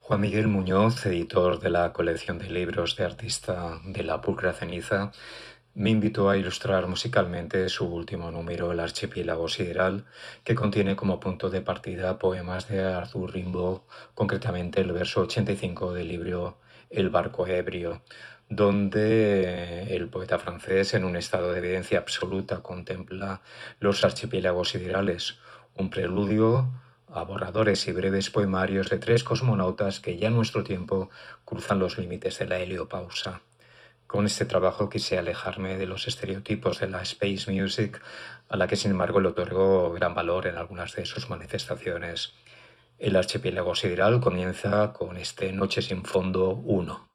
Juan Miguel Muñoz, editor de la colección de libros de artista de la Pulcra Ceniza, me invitó a ilustrar musicalmente su último número, El Archipiélago Sideral, que contiene como punto de partida poemas de Arthur Rimbaud, concretamente el verso 85 del libro El barco ebrio, donde el poeta francés, en un estado de evidencia absoluta, contempla los archipiélagos siderales, un preludio a borradores y breves poemarios de tres cosmonautas que ya en nuestro tiempo cruzan los límites de la heliopausa. Con este trabajo quise alejarme de los estereotipos de la space music, a la que sin embargo le otorgo gran valor en algunas de sus manifestaciones. El archipiélago sideral comienza con este Noche sin fondo 1.